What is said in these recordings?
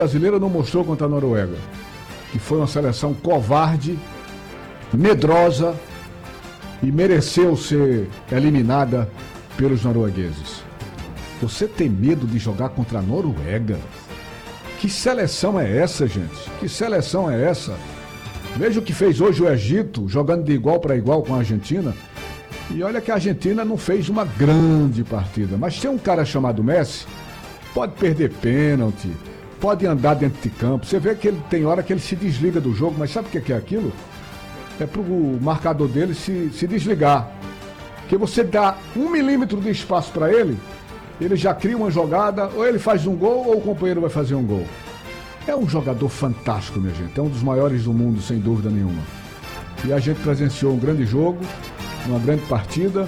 Brasileira não mostrou contra a Noruega, que foi uma seleção covarde, medrosa e mereceu ser eliminada pelos noruegueses. Você tem medo de jogar contra a Noruega? Que seleção é essa, gente? Que seleção é essa? Veja o que fez hoje o Egito, jogando de igual para igual com a Argentina. E olha que a Argentina não fez uma grande partida, mas tem um cara chamado Messi, pode perder pênalti, pode andar dentro de campo. Você vê que ele tem hora que ele se desliga do jogo, mas sabe o que é aquilo? É para o marcador dele se desligar. Porque você dá 1 milímetro de espaço para ele, ele já cria uma jogada, ou ele faz um gol, ou o companheiro vai fazer um gol. É um jogador fantástico, minha gente. É um dos maiores do mundo, sem dúvida nenhuma. E a gente presenciou um grande jogo, uma grande partida.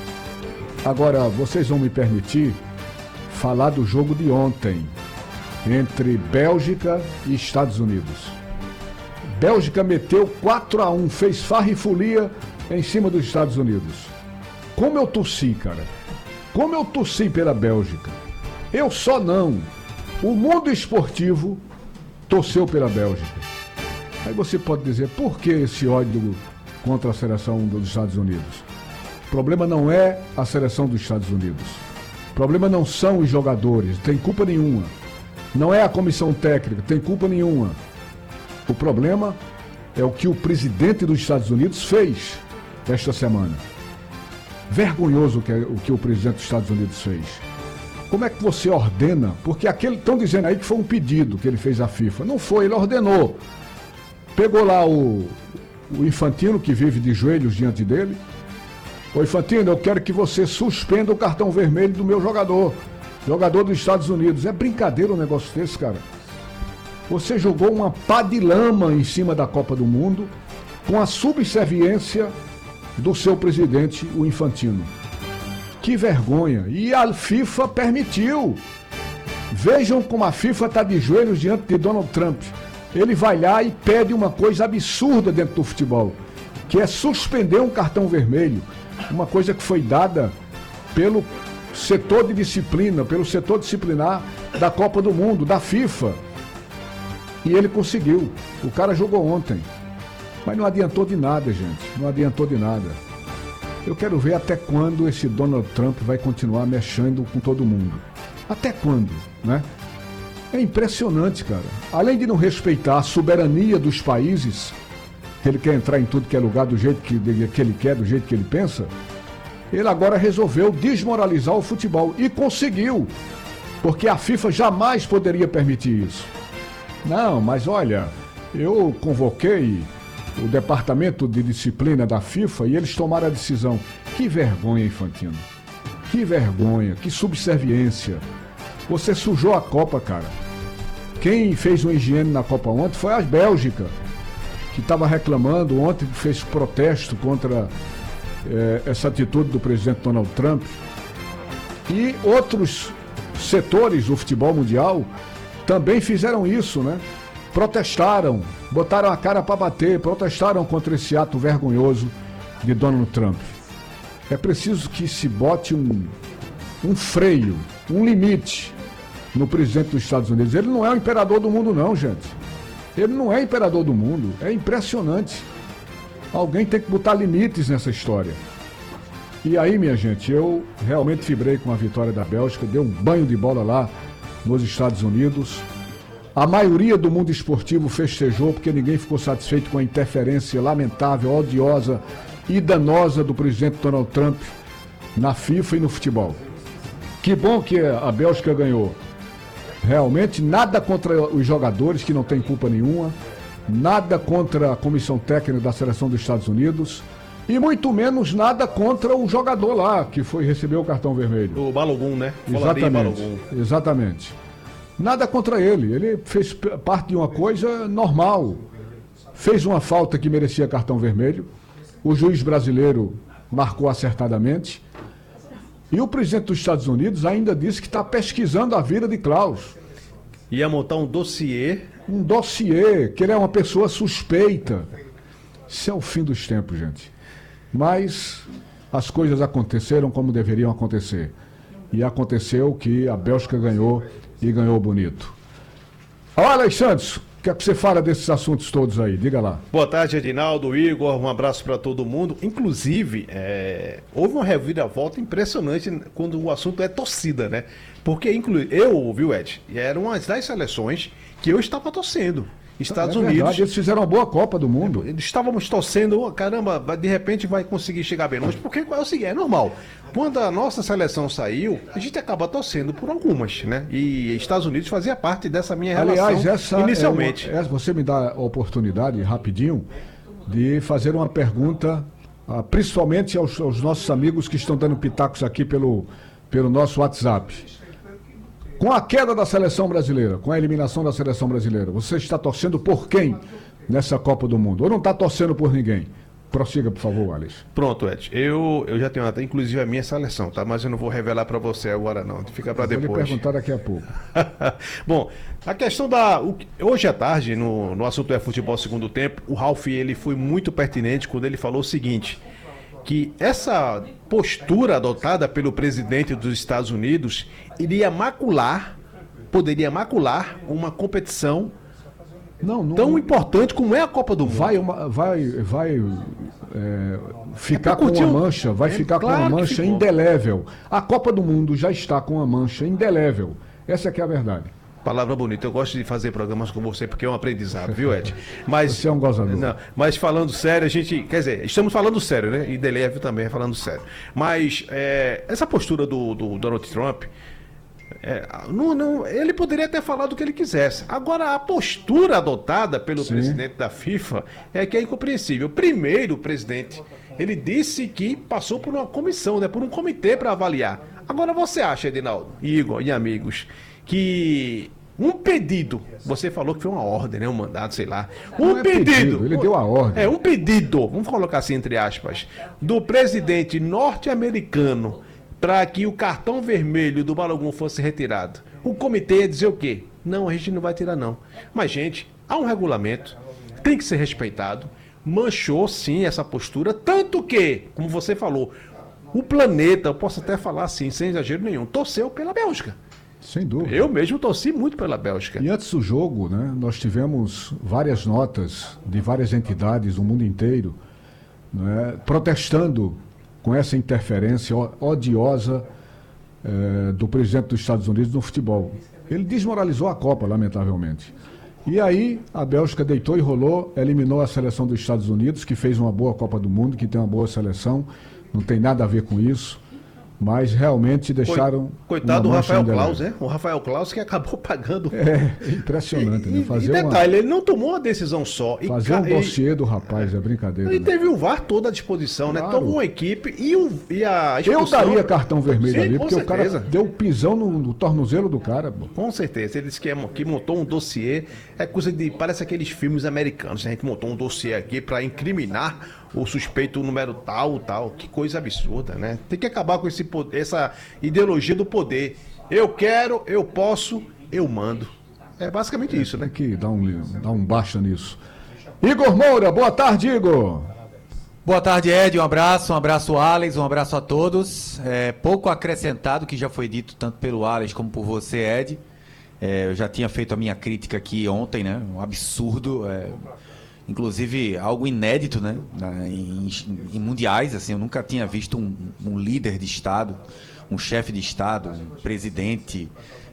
Agora, vocês vão me permitir falar do jogo de ontem, entre Bélgica e Estados Unidos. Bélgica meteu 4-1, fez farra e folia em cima dos Estados Unidos. Como eu torci, cara. Como eu torci pela Bélgica. Eu só não. O mundo esportivo torceu pela Bélgica. Aí você pode dizer, por que esse ódio contra a seleção dos Estados Unidos? O problema não é a seleção dos Estados Unidos. O problema não são os jogadores, não tem culpa nenhuma. Não é a comissão técnica, tem culpa nenhuma. O problema é o que o presidente dos Estados Unidos fez esta semana. Vergonhoso o que o presidente dos Estados Unidos fez. Como é que você ordena? Porque estão dizendo aí que foi um pedido que ele fez à FIFA. Não foi, ele ordenou. Pegou lá o Infantino, que vive de joelhos diante dele. Ô Infantino, eu quero que você suspenda o cartão vermelho do meu jogador dos Estados Unidos. É brincadeira um negócio desse, cara. Você jogou uma pá de lama em cima da Copa do Mundo com a subserviência do seu presidente, o Infantino. Que vergonha. E a FIFA permitiu. Vejam como a FIFA está de joelhos diante de Donald Trump. Ele vai lá e pede uma coisa absurda dentro do futebol, que é suspender um cartão vermelho. Uma coisa que foi dada pelo setor de disciplina, pelo setor disciplinar da Copa do Mundo, da FIFA. E ele conseguiu. O cara jogou ontem. Mas não adiantou de nada, gente. Não adiantou de nada. Eu quero ver até quando esse Donald Trump vai continuar mexendo com todo mundo. Até quando, né? É impressionante, cara. Além de não respeitar a soberania dos países, que ele quer entrar em tudo que é lugar do jeito que ele quer, do jeito que ele pensa, ele agora resolveu desmoralizar o futebol. E conseguiu. Porque a FIFA jamais poderia permitir isso. Não, mas olha, eu convoquei o departamento de disciplina da FIFA e eles tomaram a decisão. Que vergonha, Infantino. Que vergonha, que subserviência. Você sujou a Copa, cara. Quem fez uma higiene na Copa ontem foi a Bélgica, que estava reclamando ontem, fez protesto contra essa atitude do presidente Donald Trump. E outros setores do futebol mundial também fizeram isso, né? Protestaram, botaram a cara para bater, protestaram contra esse ato vergonhoso de Donald Trump. É preciso que se bote um freio, um limite no presidente dos Estados Unidos. Ele não é o imperador do mundo não, gente. Ele não é imperador do mundo. É impressionante. Alguém tem que botar limites nessa história. E aí, minha gente, eu realmente vibrei com a vitória da Bélgica, dei um banho de bola lá nos Estados Unidos. A maioria do mundo esportivo festejou porque ninguém ficou satisfeito com a interferência lamentável, odiosa e danosa do presidente Donald Trump na FIFA e no futebol. Que bom que a Bélgica ganhou. Realmente nada contra os jogadores, que não tem culpa nenhuma, nada contra a comissão técnica da seleção dos Estados Unidos e muito menos nada contra o jogador lá que recebeu o cartão vermelho. O Balogun, né? Exatamente. Balogun. Exatamente. Nada contra ele. Ele fez parte de uma coisa normal. Fez uma falta que merecia cartão vermelho. O juiz brasileiro marcou acertadamente. E o presidente dos Estados Unidos ainda disse que está pesquisando a vida de Klaus. Ia montar um dossiê. Um dossiê, que ele é uma pessoa suspeita. Isso é o fim dos tempos, gente. Mas as coisas aconteceram como deveriam acontecer. E aconteceu que a Bélgica ganhou e ganhou bonito. Olha, Alexandre, o que é que você fala desses assuntos todos aí? Diga lá. Boa tarde, Edinaldo, Igor, um abraço para todo mundo. Inclusive, houve uma reviravolta impressionante quando o assunto é torcida, né? Porque eu, viu, Ed, eram uma das seleções que eu estava torcendo. Estados Unidos. Verdade, eles fizeram uma boa Copa do Mundo. Estávamos torcendo, caramba, de repente vai conseguir chegar bem longe, porque é o seguinte, é normal. Quando a nossa seleção saiu, a gente acaba torcendo por algumas, né? E Estados Unidos fazia parte dessa minha relação. Aliás, essa inicialmente. Você me dá a oportunidade, rapidinho, de fazer uma pergunta, principalmente aos nossos amigos que estão dando pitacos aqui pelo nosso WhatsApp. Com a queda da seleção brasileira, com a eliminação da seleção brasileira, você está torcendo por quem nessa Copa do Mundo? Ou não está torcendo por ninguém? Prossiga, por favor, Alex. Pronto, Ed. Eu já tenho até, inclusive, a minha seleção, tá? Mas eu não vou revelar para você agora, não. Fica para depois. Vou lhe perguntar daqui a pouco. Bom, a questão hoje à tarde, no assunto é futebol segundo tempo, o Ralf, ele foi muito pertinente quando ele falou o seguinte, que essa postura adotada pelo presidente dos Estados Unidos poderia macular uma competição tão importante como é a Copa do Mundo. Vai ficar com uma mancha, ficar com uma mancha indelével. A Copa do Mundo já está com uma mancha indelével. Essa que é a verdade. Palavra bonita, eu gosto de fazer programas com você porque é um aprendizado, viu, Ed? Mas, você é um gozador. Não, mas falando sério, estamos falando sério, né? E Deleuze também falando sério. Mas essa postura do Donald Trump, ele poderia ter falado o que ele quisesse. Agora, a postura adotada pelo presidente da FIFA é que é incompreensível. Primeiro, o presidente, ele disse que passou por uma comissão, né? Por um comitê para avaliar. Agora, você acha, Edinaldo, Igor e amigos, que um pedido, você falou que foi uma ordem, né? Um mandato, sei lá. Pedido. Ele deu a ordem. Um pedido, vamos colocar assim entre aspas, do presidente norte-americano para que o cartão vermelho do Balogun fosse retirado. O comitê ia dizer o quê? Não, a gente não vai tirar não. Mas, gente, há um regulamento, tem que ser respeitado. Manchou, sim, essa postura, tanto que, como você falou, o planeta, eu posso até falar assim, sem exagero nenhum, torceu pela Bélgica. Sem dúvida. Eu mesmo torci muito pela Bélgica. E antes do jogo, né, nós tivemos várias notas de várias entidades do mundo inteiro, né, protestando com essa interferência odiosa do presidente dos Estados Unidos no futebol. Ele desmoralizou a Copa, lamentavelmente. E aí a Bélgica deitou e rolou, eliminou a seleção dos Estados Unidos, que fez uma boa Copa do Mundo, que tem uma boa seleção, não tem nada a ver com isso. Mas realmente deixaram. Coitado do Rafael Claus, né? O Rafael Claus que acabou pagando. É impressionante, né? E detalhe, ele não tomou uma decisão só. Fazer um dossiê do rapaz é brincadeira. Ele teve o VAR toda à disposição, claro, né? Tomou uma equipe e a expulsão. Eu daria cartão vermelho. Sim, ali, porque certeza. O cara deu pisão no tornozelo do cara. Com certeza. Ele disse que montou um dossiê. É coisa de. Parece aqueles filmes americanos, né? A gente montou um dossiê aqui para incriminar o suspeito número tal. Que coisa absurda, né? Tem que acabar com essa ideologia do poder. Eu quero, eu posso, eu mando. É basicamente isso, né? Tem que dar um baixa nisso. Igor Moura, boa tarde, Igor. Boa tarde, Ed. Um abraço, Alex, um abraço a todos. Pouco acrescentado que já foi dito tanto pelo Alex como por você, Ed. Eu já tinha feito a minha crítica aqui ontem, né? Um absurdo. Inclusive algo inédito, né? Em mundiais, assim, eu nunca tinha visto um líder de Estado, um chefe de Estado, um presidente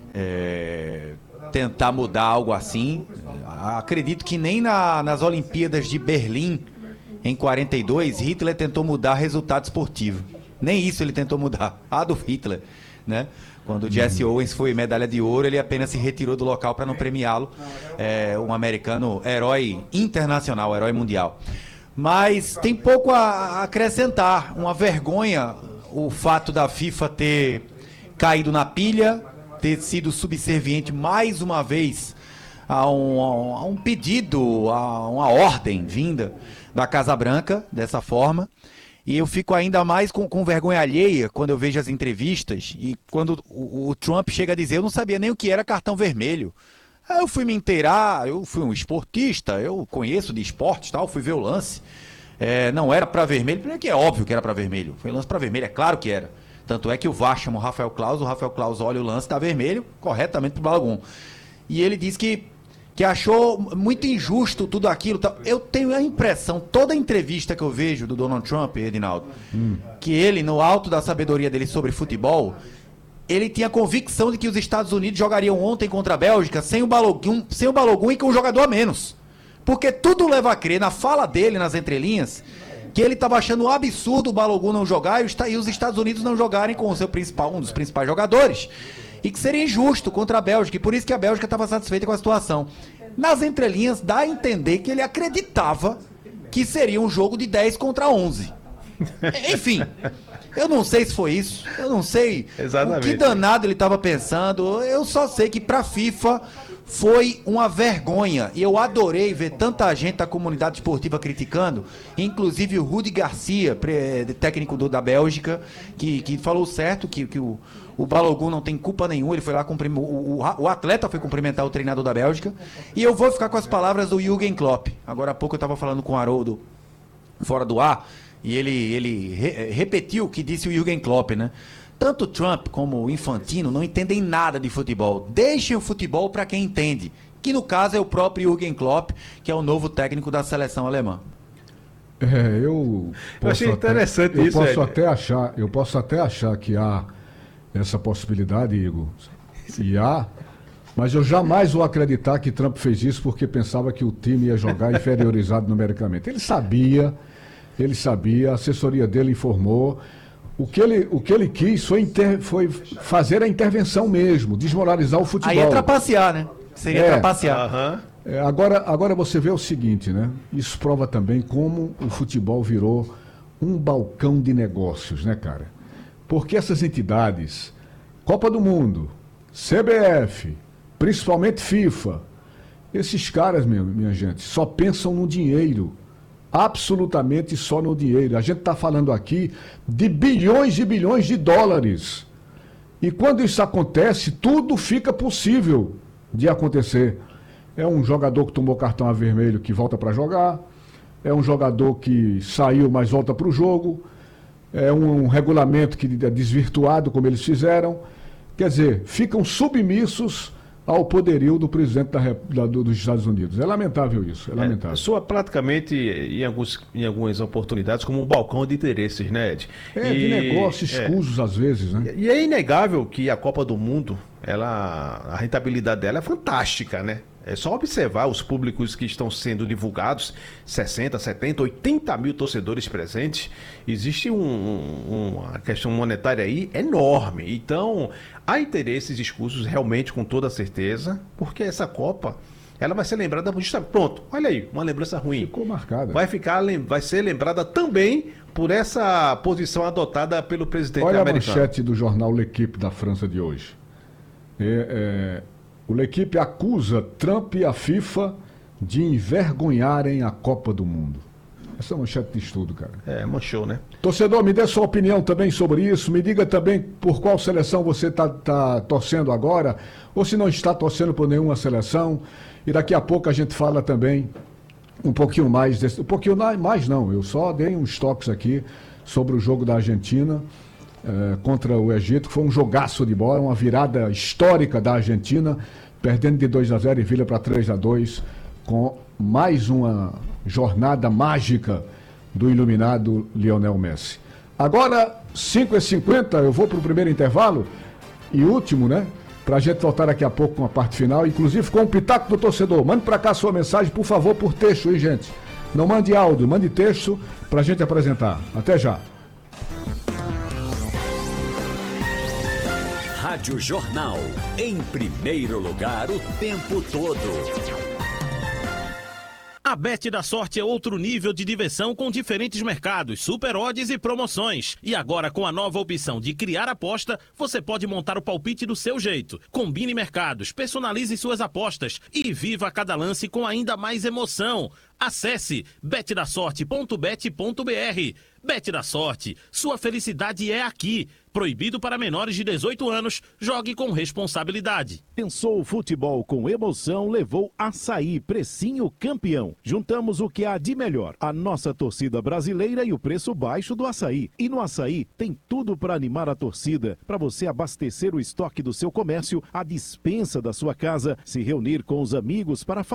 tentar mudar algo assim. Acredito que nem nas Olimpíadas de Berlim, em 42, Hitler tentou mudar resultado esportivo. Nem isso ele tentou mudar. Do Hitler, né? Quando o Jesse Owens foi medalha de ouro, ele apenas se retirou do local para não premiá-lo. Um americano herói internacional, herói mundial. Mas tem pouco a acrescentar. Uma vergonha o fato da FIFA ter caído na pilha, ter sido subserviente mais uma vez a um pedido, a uma ordem vinda da Casa Branca, dessa forma. E eu fico ainda mais com vergonha alheia quando eu vejo as entrevistas e quando o Trump chega a dizer, eu não sabia nem o que era cartão vermelho. Eu fui me inteirar, eu fui um esportista, eu conheço de esportes, tal, fui ver o lance. Não era para vermelho, primeiro que é óbvio que era para vermelho. Foi lance para vermelho, é claro que era. Tanto é que o VAR chama o Rafael Claus olha o lance, dá vermelho, corretamente pro Balogun. E ele diz que que achou muito injusto tudo aquilo. Eu tenho a impressão, toda entrevista que eu vejo do Donald Trump, Edinaldo, que ele, no alto da sabedoria dele sobre futebol, ele tinha convicção de que os Estados Unidos jogariam ontem contra a Bélgica sem o Balogun e com um jogador a menos. Porque tudo leva a crer, na fala dele, nas entrelinhas, que ele estava achando um absurdo o Balogun não jogar e os Estados Unidos não jogarem com o seu um dos principais jogadores. E que seria injusto contra a Bélgica, e por isso que a Bélgica estava satisfeita com a situação. Nas entrelinhas, dá a entender que ele acreditava que seria um jogo de 10 contra 11. Enfim, eu não sei se foi isso, eu não sei o que danado ele estava pensando, eu só sei que para a FIFA foi uma vergonha, e eu adorei ver tanta gente da comunidade esportiva criticando, inclusive o Rudi Garcia, técnico da Bélgica, que falou certo, que o Balogun não tem culpa nenhuma, ele foi lá o atleta foi cumprimentar o treinador da Bélgica, e eu vou ficar com as palavras do Jürgen Klopp. Agora há pouco eu estava falando com o Haroldo fora do ar, e ele repetiu o que disse o Jürgen Klopp, né? Tanto Trump como o Infantino não entendem nada de futebol. Deixem o futebol para quem entende, que no caso é o próprio Jürgen Klopp, que é o novo técnico da seleção alemã. Eu achei interessante isso. Eu posso até achar que há essa possibilidade, Igor. Mas eu jamais vou acreditar que Trump fez isso porque pensava que o time ia jogar inferiorizado numericamente. Ele sabia, a assessoria dele informou. O que ele quis foi fazer a intervenção mesmo, desmoralizar o futebol. Aí é trapacear, né? Seria trapacear. Agora você vê o seguinte, né? Isso prova também como o futebol virou um balcão de negócios, né, cara? Porque essas entidades, Copa do Mundo, CBF, principalmente FIFA, esses caras, minha gente, só pensam no dinheiro. Absolutamente só no dinheiro. A gente está falando aqui de bilhões e bilhões de dólares. E quando isso acontece, tudo fica possível de acontecer. É um jogador que tomou cartão vermelho que volta para jogar. É um jogador que saiu, mas volta para o jogo. É um regulamento que é desvirtuado, como eles fizeram. Quer dizer, ficam submissos ao poderio do presidente dos Estados Unidos. É lamentável isso, é lamentável. Soa praticamente, em algumas oportunidades, como um balcão de interesses, né, Ed? De negócios escusos às vezes, né? E é inegável que a Copa do Mundo, a rentabilidade dela é fantástica, né? É só observar os públicos que estão sendo divulgados, 60, 70, 80 mil torcedores presentes. Existe uma questão monetária aí enorme. Então, há interesses escusos realmente, com toda certeza, porque essa Copa, ela vai ser lembrada... Pronto, olha aí, uma lembrança ruim. Ficou marcada. Vai ser lembrada também por essa posição adotada pelo presidente americano. Olha a manchete do jornal L'Equipe da França de hoje. O L'Equipe acusa Trump e a FIFA de envergonharem a Copa do Mundo. Essa é uma manchete de estudo, cara. Manchou, né? Torcedor, me dê sua opinião também sobre isso. Me diga também por qual seleção você está torcendo agora, ou se não está torcendo por nenhuma seleção. E daqui a pouco a gente fala também um pouquinho mais desse... Um pouquinho mais não, eu só dei uns toques aqui sobre o jogo da Argentina contra o Egito, que foi um jogaço de bola, uma virada histórica da Argentina, perdendo de 2-0 e vira para 3-2, com mais uma jornada mágica do iluminado Lionel Messi. Agora, 5h50, eu vou para o primeiro intervalo e último, né? Para a gente voltar daqui a pouco com a parte final, inclusive com o pitaco do torcedor. Mande para cá a sua mensagem, por favor, por texto, hein, gente? Não mande áudio, mande texto para a gente apresentar. Até já. Rádio Jornal, em primeiro lugar o tempo todo. A Bet da Sorte é outro nível de diversão com diferentes mercados, super odds e promoções. E agora com a nova opção de criar aposta, você pode montar o palpite do seu jeito. Combine mercados, personalize suas apostas e viva cada lance com ainda mais emoção. Acesse betdasorte.bet.br. Bet da Sorte, sua felicidade é aqui. Proibido para menores de 18 anos, jogue com responsabilidade. Pensou futebol com emoção, levou Açaí, precinho campeão. Juntamos o que há de melhor, a nossa torcida brasileira e o preço baixo do açaí. E no Açaí tem tudo para animar a torcida, para você abastecer o estoque do seu comércio, a despensa da sua casa, se reunir com os amigos para